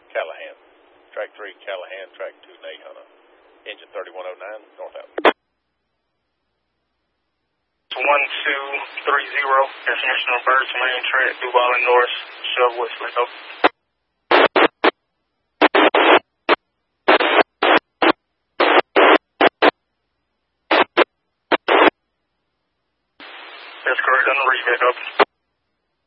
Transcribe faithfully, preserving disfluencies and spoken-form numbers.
Callahan. Track three, Callahan. Track two, Nahunta. Engine thirty-one oh nine, northbound. one two three zero, destination reverse, main track, Duval and North, shove Whistler. Over. That's correct, on the read back up.